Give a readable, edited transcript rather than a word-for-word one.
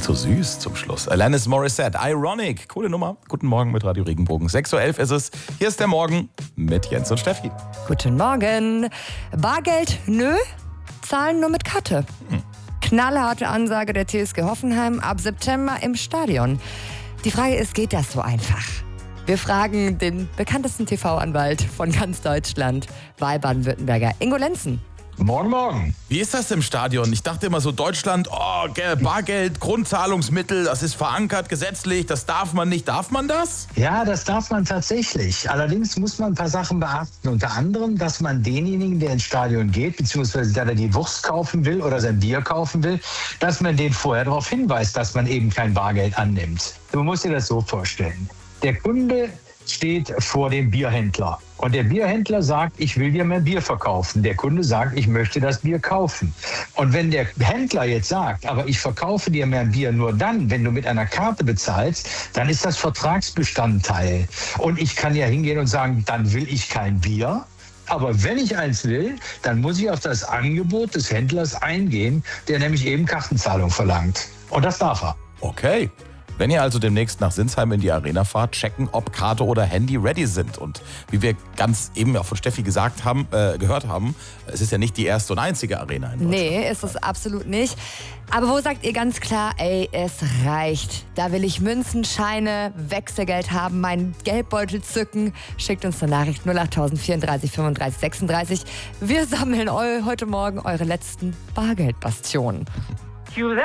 so süß zum Schluss. Alanis Morissette, Ironic. Coole Nummer. Guten Morgen mit Radio Regenbogen. 6.11 Uhr ist es. Hier ist der Morgen mit Jens und Steffi. Guten Morgen. Bargeld, nö. Zahlen nur mit Karte. Knallharte Ansage der TSG Hoffenheim ab September im Stadion. Die Frage ist, geht das so einfach? Wir fragen den bekanntesten TV-Anwalt von ganz Deutschland, Wahlbaden-Württemberger Ingo Lenzen. Morgen, morgen. Wie ist das im Stadion? Ich dachte immer so, Deutschland, Bargeld, Grundzahlungsmittel, das ist verankert gesetzlich, das darf man nicht. Darf man das? Ja, das darf man tatsächlich. Allerdings muss man ein paar Sachen beachten. Unter anderem, dass man denjenigen, der ins Stadion geht, beziehungsweise der die Wurst kaufen will oder sein Bier kaufen will, dass man den vorher darauf hinweist, dass man eben kein Bargeld annimmt. Man muss sich das so vorstellen. Der Kunde steht vor dem Bierhändler. Und der Bierhändler sagt, ich will dir mein Bier verkaufen. Der Kunde sagt, ich möchte das Bier kaufen. Und wenn der Händler jetzt sagt, aber ich verkaufe dir mein Bier nur dann, wenn du mit einer Karte bezahlst, dann ist das Vertragsbestandteil. Und ich kann ja hingehen und sagen, dann will ich kein Bier. Aber wenn ich eins will, dann muss ich auf das Angebot des Händlers eingehen, der nämlich eben Kartenzahlung verlangt. Und das darf er. Okay. Wenn ihr also demnächst nach Sinsheim in die Arena fahrt, checken, ob Karte oder Handy ready sind. Und wie wir ganz eben auch von Steffi gehört haben, es ist ja nicht die erste und einzige Arena in Deutschland. Nee, ist es absolut nicht. Aber wo sagt ihr ganz klar, ey, es reicht. Da will ich Münzen, Scheine, Wechselgeld haben, meinen Geldbeutel zücken. Schickt uns eine Nachricht 08000 34 35 36. Wir sammeln heute Morgen eure letzten Bargeldbastionen.